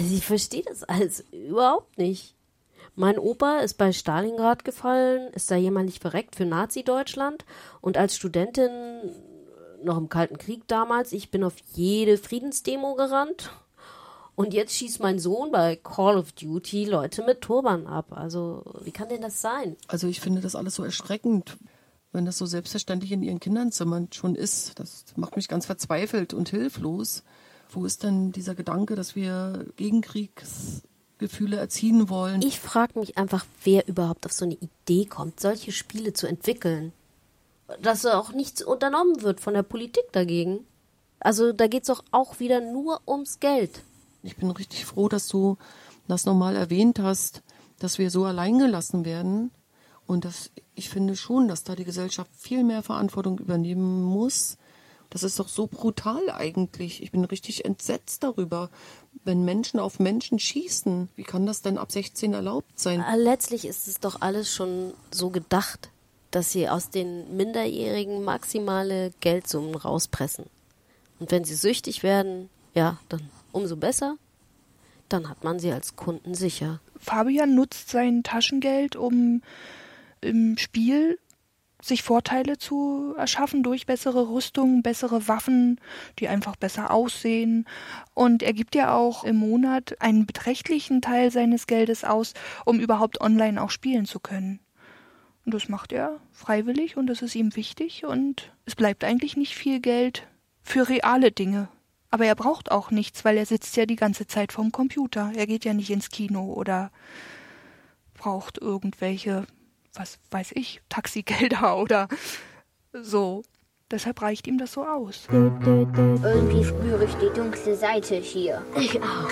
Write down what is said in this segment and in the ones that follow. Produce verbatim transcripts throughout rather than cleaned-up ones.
Also ich verstehe das alles überhaupt nicht. Mein Opa ist bei Stalingrad gefallen, ist da jämmerlich verreckt für Nazi-Deutschland und als Studentin, noch im Kalten Krieg damals, ich bin auf jede Friedensdemo gerannt und jetzt schießt mein Sohn bei Call of Duty Leute mit Turban ab. Also wie kann denn das sein? Also ich finde das alles so erschreckend, wenn das so selbstverständlich in ihren Kinderzimmern schon ist. Das macht mich ganz verzweifelt und hilflos. Wo ist denn dieser Gedanke, dass wir Gegenkriegsgefühle erziehen wollen? Ich frage mich einfach, wer überhaupt auf so eine Idee kommt, solche Spiele zu entwickeln. Dass auch nichts unternommen wird von der Politik dagegen. Also da geht es doch auch wieder nur ums Geld. Ich bin richtig froh, dass du das nochmal erwähnt hast, dass wir so allein gelassen werden. Und das, ich finde schon, dass da die Gesellschaft viel mehr Verantwortung übernehmen muss. Das ist doch so brutal eigentlich. Ich bin richtig entsetzt darüber, wenn Menschen auf Menschen schießen. Wie kann das denn ab sechzehn erlaubt sein? Letztlich ist es doch alles schon so gedacht, dass sie aus den Minderjährigen maximale Geldsummen rauspressen. Und wenn sie süchtig werden, ja, dann umso besser. Dann hat man sie als Kunden sicher. Fabian nutzt sein Taschengeld, um im Spiel sich Vorteile zu erschaffen durch bessere Rüstungen, bessere Waffen, die einfach besser aussehen. Und er gibt ja auch im Monat einen beträchtlichen Teil seines Geldes aus, um überhaupt online auch spielen zu können. Und das macht er freiwillig und das ist ihm wichtig und es bleibt eigentlich nicht viel Geld für reale Dinge. Aber er braucht auch nichts, weil er sitzt ja die ganze Zeit vorm Computer. Er geht ja nicht ins Kino oder braucht irgendwelche, was weiß ich, Taxigelder oder so. Deshalb reicht ihm das so aus. Irgendwie spüre ich die dunkle Seite hier. Ich auch.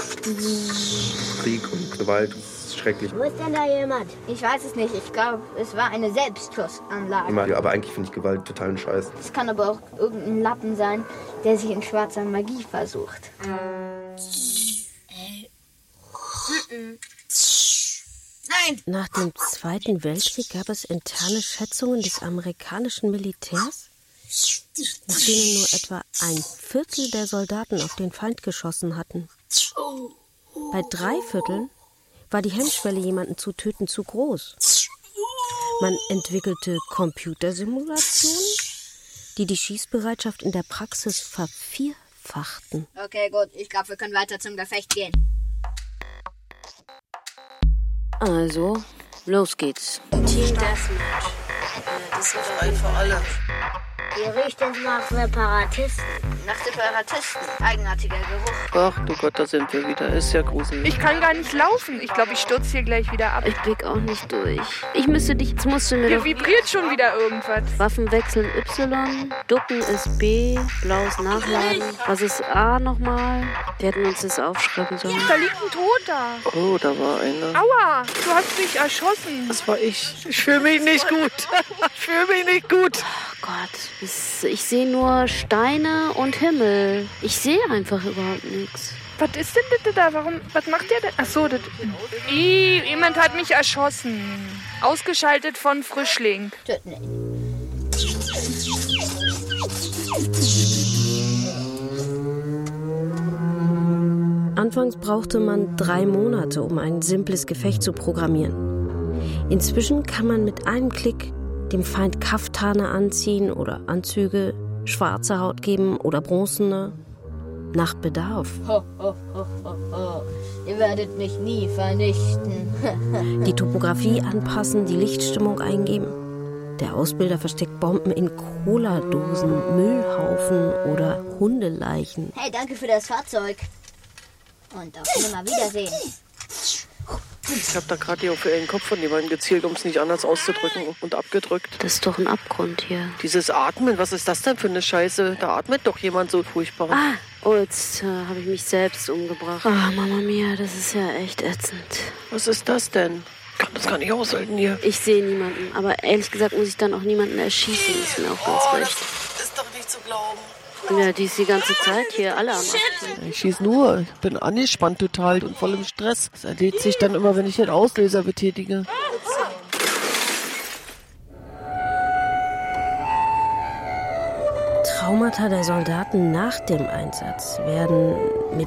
Krieg und Gewalt ist schrecklich. Wo ist denn da jemand? Ich weiß es nicht. Ich glaube, es war eine Selbstschussanlage. Immer, aber eigentlich finde ich Gewalt totalen Scheiß. Es kann aber auch irgendein Lappen sein, der sich in schwarzer Magie versucht. Nein! Nach dem Zweiten Weltkrieg gab es interne Schätzungen des amerikanischen Militärs, nach denen nur etwa ein Viertel der Soldaten auf den Feind geschossen hatten. Bei drei Vierteln war die Hemmschwelle, jemanden zu töten, zu groß. Man entwickelte Computersimulationen, die die Schießbereitschaft in der Praxis vervierfachten. Okay, gut. Ich glaube, wir können weiter zum Gefecht gehen. Also, los geht's. Team Deathmatch. Das ist frei für alle. Hier riecht es nach Separatisten. Nach Separatisten. Eigenartiger Geruch. Ach du Gott, da sind wir wieder. Ist ja gruselig. Ich kann gar nicht laufen. Ich glaube, ich stürze hier gleich wieder ab. Ich blick auch nicht durch. Ich müsste dich, jetzt musst du mir Hier doch... vibriert schon wieder irgendwas. Waffen wechseln Y, Ducken ist B, blaues Nachladen. Was ist A nochmal? Wir hätten uns das aufschreiben sollen. Da liegt ein Toter. Oh, da war einer. Aua, du hast mich erschossen. Das war ich. Ich fühle mich nicht gut. Ich fühle mich nicht gut. Oh Gott, es- ich sehe nur Steine und Himmel. Ich sehe einfach überhaupt nichts. Was ist denn das da? Warum, was macht der denn? Ach so, das... Ih, jemand hat mich erschossen. Ausgeschaltet von Frischling. Töten nicht. Anfangs brauchte man drei Monate, um ein simples Gefecht zu programmieren. Inzwischen kann man mit einem Klick dem Feind Kaftane anziehen oder Anzüge, schwarze Haut geben oder bronzene, nach Bedarf. Ho, ho, ho, ho, ho. Ihr werdet mich nie vernichten. Die Topografie anpassen, die Lichtstimmung eingeben. Der Ausbilder versteckt Bomben in Cola-Dosen, Müllhaufen oder Hundeleichen. Hey, danke für das Fahrzeug. Und auf Nimmerwiedersehen. Ich habe da gerade hier auf den Kopf von jemandem gezielt, um es nicht anders auszudrücken und abgedrückt. Das ist doch ein Abgrund hier. Dieses Atmen, was ist das denn für eine Scheiße? Da atmet doch jemand so furchtbar. Ah, oh, jetzt äh, habe ich mich selbst umgebracht. Ah, Mama mia, das ist ja echt ätzend. Was ist das denn? Ich kann das gar nicht aushalten hier. Ich sehe niemanden, aber ehrlich gesagt muss ich dann auch niemanden erschießen. Das ist mir auch ganz recht. Ist doch nicht zu glauben. Ja, die ist die ganze Zeit hier, alle am Abschieben. Ich schieß nur. Ich bin angespannt total und voll im Stress. Das erledigt sich dann immer, wenn ich den Auslöser betätige. Traumata der Soldaten nach dem Einsatz werden mit